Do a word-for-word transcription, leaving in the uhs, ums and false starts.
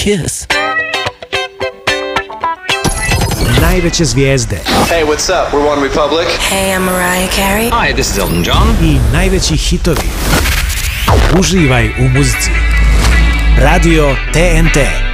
Kiss. Najveće zvijezde. Hey, what's up? We're One Republic. Hey, I'm Mariah Carey. Hi, this is Elton John. I najveći hitovi. Uživaj u muzici. Radio T N T.